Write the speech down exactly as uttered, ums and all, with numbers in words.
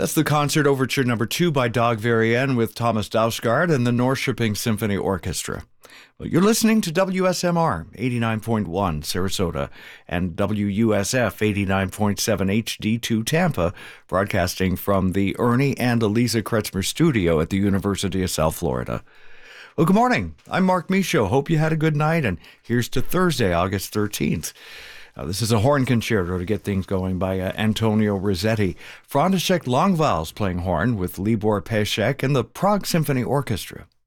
That's the concert overture number two by Dag Varian with Thomas Dausgaard and the Norrköping Symphony Orchestra. Well, you're listening to W S M R eighty-nine point one Sarasota and W U S F eighty-nine point seven H D two Tampa, broadcasting from the Ernie and Eliza Kretzmer studio at the University of South Florida. Well, good morning. I'm Mark Michaud. Hope you had a good night, and here's to Thursday, August thirteenth. Uh, this is a horn concerto to get things going by uh, Antonio Rossetti. František Longvals playing horn with Libor Pešek and the Prague Symphony Orchestra.